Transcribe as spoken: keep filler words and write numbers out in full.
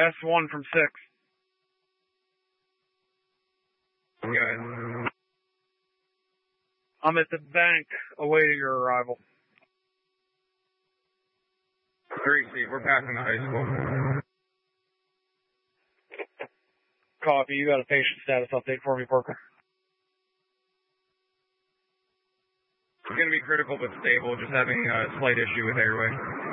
S one from six. Yeah. I'm at the bank awaiting your arrival. Three seat, we're passing the high school. Copy, you got a patient status update for me, Parker? It's going to be critical but stable, just having a slight issue with airway.